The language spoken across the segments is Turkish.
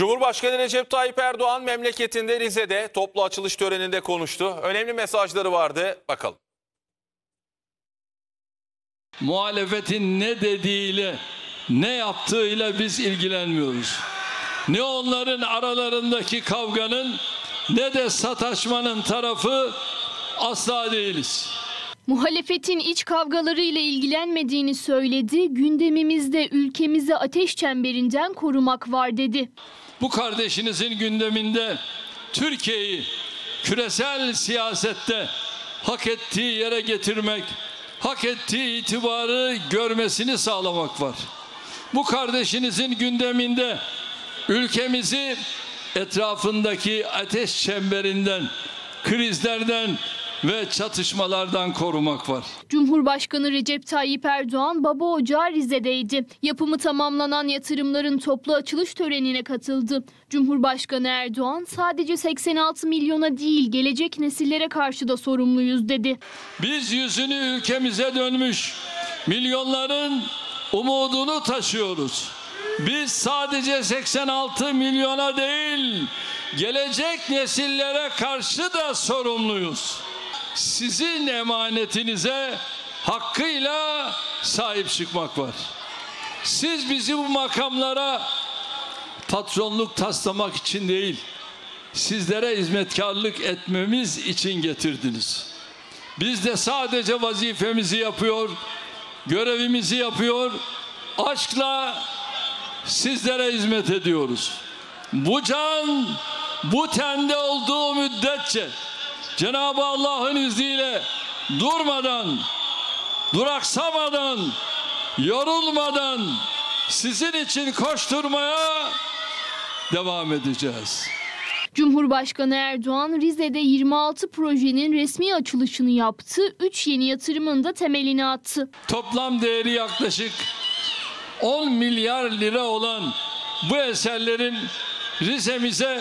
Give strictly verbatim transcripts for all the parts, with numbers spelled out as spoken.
Cumhurbaşkanı Recep Tayyip Erdoğan memleketinde Rize'de toplu açılış töreninde konuştu. Önemli mesajları vardı. Bakalım. Muhalefetin ne dediğiyle, ne yaptığıyla biz ilgilenmiyoruz. Ne onların aralarındaki kavganın ne de sataşmanın tarafı asla değiliz. Muhalefetin iç kavgalarıyla ilgilenmediğini söyledi. Gündemimizde ülkemizi ateş çemberinden korumak var dedi. Bu kardeşinizin gündeminde Türkiye'yi küresel siyasette hak ettiği yere getirmek, hak ettiği itibarı görmesini sağlamak var. Bu kardeşinizin gündeminde ülkemizi etrafındaki ateş çemberinden, krizlerden ve çatışmalardan korumak var. Cumhurbaşkanı Recep Tayyip Erdoğan baba ocağı Rize'deydi. Yapımı tamamlanan yatırımların toplu açılış törenine katıldı. Cumhurbaşkanı Erdoğan sadece seksen altı milyona değil gelecek nesillere karşı da sorumluyuz dedi. Biz yüzünü ülkemize dönmüş milyonların umudunu taşıyoruz. Biz sadece seksen altı milyona değil gelecek nesillere karşı da sorumluyuz. Sizin emanetinize hakkıyla sahip çıkmak var. Siz bizi bu makamlara patronluk taslamak için değil, sizlere hizmetkarlık etmemiz için getirdiniz. Biz de sadece vazifemizi yapıyor, görevimizi yapıyor, aşkla sizlere hizmet ediyoruz. Bu can, bu tende olduğu müddetçe Cenab-ı Allah'ın izniyle durmadan, duraksamadan, yorulmadan sizin için koşturmaya devam edeceğiz. Cumhurbaşkanı Erdoğan Rize'de yirmi altı projenin resmi açılışını yaptı. üç yeni yatırımın da temelini attı. Toplam değeri yaklaşık on milyar lira olan bu eserlerin Rize'mize,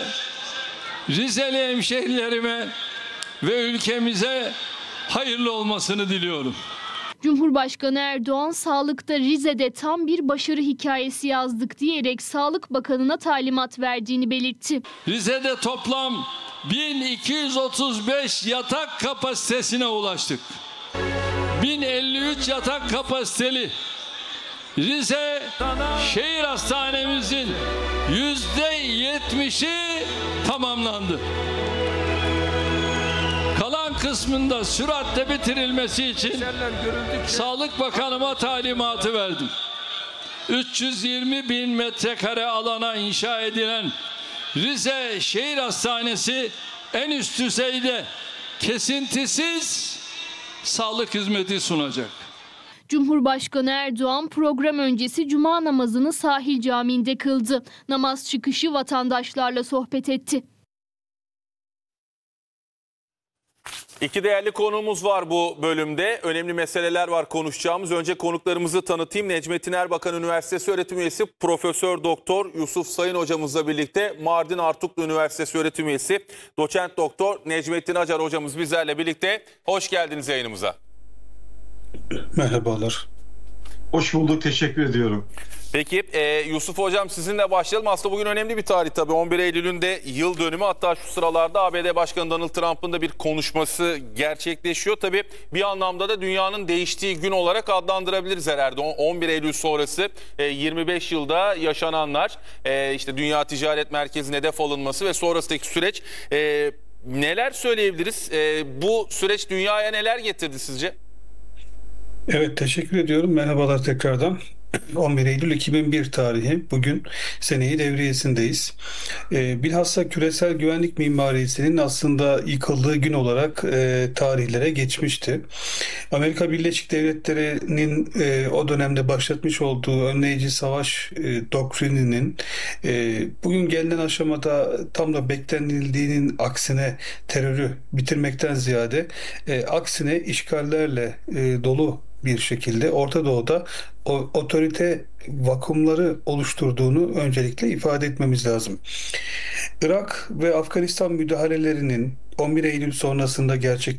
Rizeli hemşehrilerime ve ülkemize hayırlı olmasını diliyorum. Cumhurbaşkanı Erdoğan sağlıkta Rize'de tam bir başarı hikayesi yazdık diyerek Sağlık Bakanı'na talimat verdiğini belirtti. Rize'de toplam bin iki yüz otuz beş yatak kapasitesine ulaştık. bin elli üç yatak kapasiteli Rize Şehir Hastanemizin yüzde yetmişi tamamlandı. Kalan kısmında süratle bitirilmesi için Sağlık Bakanıma talimatı verdim. üç yüz yirmi bin metrekare alana inşa edilen Rize Şehir Hastanesi en üst düzeyde kesintisiz sağlık hizmeti sunacak. Cumhurbaşkanı Erdoğan program öncesi cuma namazını Sahil Camii'nde kıldı. Namaz çıkışı vatandaşlarla sohbet etti. İki değerli konuğumuz var bu bölümde. Önemli meseleler var konuşacağımız. Önce konuklarımızı tanıtayım. Necmettin Erbakan Üniversitesi öğretim üyesi Profesör Doktor Yusuf Sayın hocamızla birlikte Mardin Artuklu Üniversitesi öğretim üyesi Doçent Doktor Necmettin Acar hocamız bizlerle birlikte. Hoş geldiniz yayınımıza. Merhabalar. Hoş bulduk, teşekkür ediyorum. Peki e, Yusuf Hocam sizinle başlayalım. Aslında bugün önemli bir tarih tabii. on bir Eylül'ün de yıl dönümü, hatta şu sıralarda A B D Başkanı Donald Trump'ın da bir konuşması gerçekleşiyor. Tabii bir anlamda da dünyanın değiştiği gün olarak adlandırabiliriz herhalde. on bir Eylül sonrası e, yirmi beş yılda yaşananlar, e, işte Dünya Ticaret Merkezi'nin hedef alınması ve sonrasındaki süreç. E, neler söyleyebiliriz? E, bu süreç dünyaya neler getirdi sizce? Evet, teşekkür ediyorum. Merhabalar tekrardan. on bir Eylül iki bin bir tarihi. Bugün seneyi devriyesindeyiz. Ee, bilhassa küresel güvenlik mimarisinin aslında yıkıldığı gün olarak e, tarihlere geçmişti. Amerika Birleşik Devletleri'nin e, o dönemde başlatmış olduğu önleyici savaş e, doktrininin e, bugün gelinen aşamada tam da beklenildiğinin aksine terörü bitirmekten ziyade e, aksine işgallerle e, dolu bir şekilde Orta Doğu'da o otorite vakumları oluşturduğunu öncelikle ifade etmemiz lazım. Irak ve Afganistan müdahalelerinin on bir Eylül sonrasında gerçek